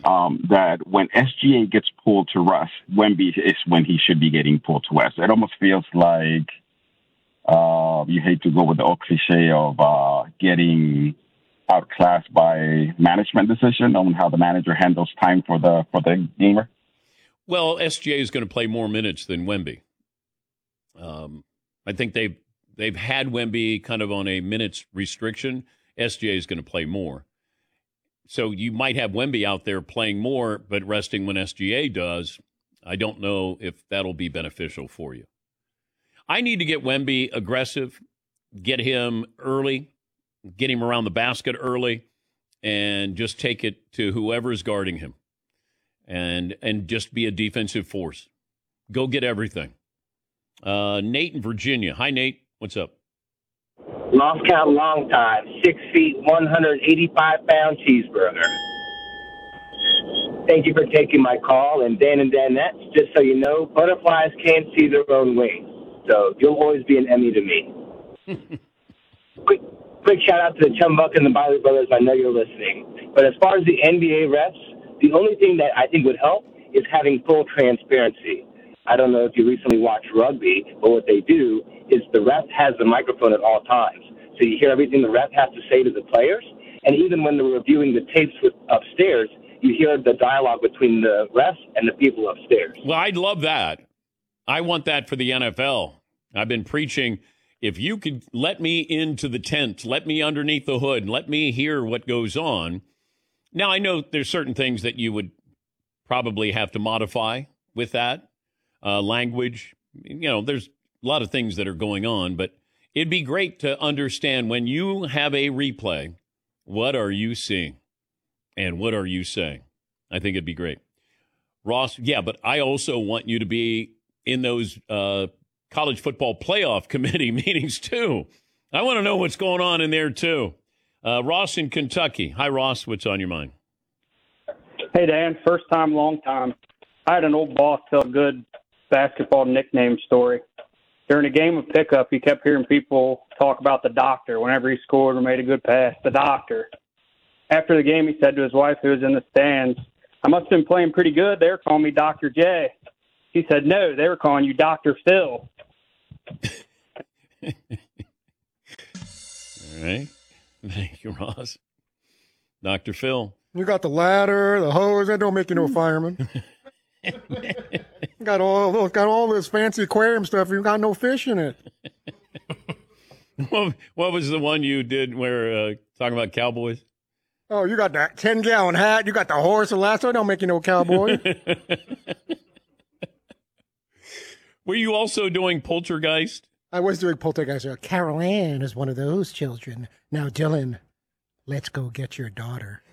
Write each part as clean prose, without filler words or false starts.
that when SGA gets pulled to Russ, Wemby is when he should be getting pulled to West. It almost feels like you hate to go with the old cliche of getting outclassed by management decision on how the manager handles time for the gamer. Well, SGA is going to play more minutes than Wemby. I think they've had Wemby kind of on a minutes restriction. SGA is going to play more. So you might have Wemby out there playing more, but resting when SGA does. I don't know if that'll be beneficial for you. I need to get Wemby aggressive, get him early, get him around the basket early, and just take it to whoever's guarding him, and just be a defensive force. Go get everything. Nate in Virginia. Hi, Nate. What's up? Lost count long time. 6 feet, 185-pound cheeseburger. Thank you for taking my call. And Dan and Danettes, just so you know, butterflies can't see their own wings. So you'll always be an Emmy to me. Quick shout out to the Chumbuck and the Biley Brothers. I know you're listening. But as far as the NBA refs, the only thing that I think would help is having full transparency. I don't know if you recently watched rugby, but what they do is the ref has the microphone at all times. So you hear everything the ref has to say to the players. And even when they're reviewing the tapes upstairs, you hear the dialogue between the refs and the people upstairs. Well, I'd love that. I want that for the NFL. I've been preaching, if you could let me into the tent, let me underneath the hood, let me hear what goes on. Now, I know there's certain things that you would probably have to modify with that. Language, there's a lot of things that are going on, but it'd be great to understand when you have a replay, what are you seeing and what are you saying? I think it'd be great. Ross, yeah, but I also want you to be in those college football playoff committee meetings too. I want to know what's going on in there too. Ross in Kentucky. Hi, Ross. What's on your mind? Hey, Dan. First time, long time. I had an old boss tell a good basketball nickname story. During a game of pickup, he kept hearing people talk about the doctor whenever he scored or made a good pass, the doctor. After the game, he said to his wife, who was in the stands, I must have been playing pretty good. They were calling me Dr. J. He said, no, they were calling you Dr. Phil. All right. Thank you, Ross. Dr. Phil. You got the ladder, the hose. That don't make you no fireman. got all this fancy aquarium stuff. You got no fish in it. What was the one you did where talking about cowboys? Oh, you got that 10-gallon hat. You got the horse and lasso. Don't make you no cowboy. Were you also doing Poltergeist? I was doing Poltergeist. Carol Ann is one of those children. Now, Dylan, let's go get your daughter.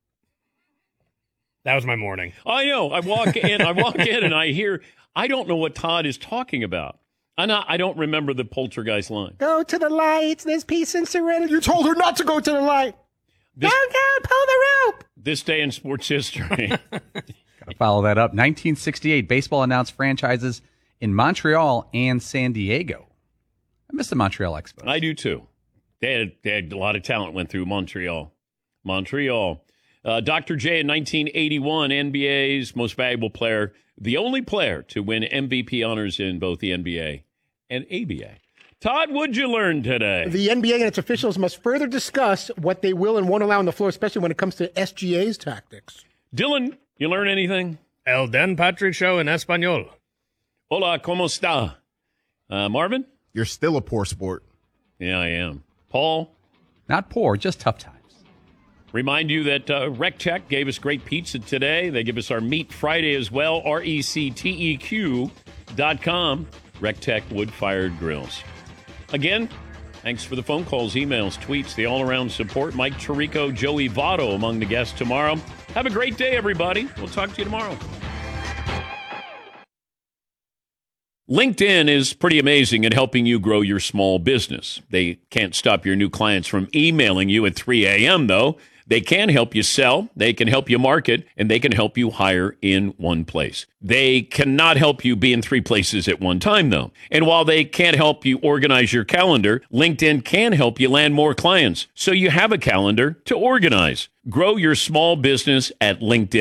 That was my morning. I know. I walk in and I hear, I don't know what Todd is talking about. I don't remember the Poltergeist line. Go to the lights. There's peace and serenity. You told her not to go to the light. Down, pull the rope. This day in sports history. Got to follow that up. 1968, baseball announced franchises in Montreal and San Diego. I miss the Montreal Expos. I do too. They had a lot of talent went through Montreal. Dr. J in 1981, NBA's most valuable player, the only player to win MVP honors in both the NBA and ABA. Todd, what'd you learn today? The NBA and its officials must further discuss what they will and won't allow on the floor, especially when it comes to SGA's tactics. Dylan, you learn anything? El Dan Patrick Show in Espanol. Hola, ¿cómo está? Marvin? You're still a poor sport. Yeah, I am. Paul? Not poor, just tough times. Remind you that RecTech gave us great pizza today. They give us our Meat Friday as well, RecTeq.com, RecTech wood-fired grills. Again, thanks for the phone calls, emails, tweets, the all-around support. Mike Tirico, Joey Votto among the guests tomorrow. Have a great day, everybody. We'll talk to you tomorrow. LinkedIn is pretty amazing at helping you grow your small business. They can't stop your new clients from emailing you at 3 a.m., though. They can help you sell, they can help you market, and they can help you hire in one place. They cannot help you be in 3 places at one time, though. And while they can't help you organize your calendar, LinkedIn can help you land more clients so you have a calendar to organize. Grow your small business at LinkedIn.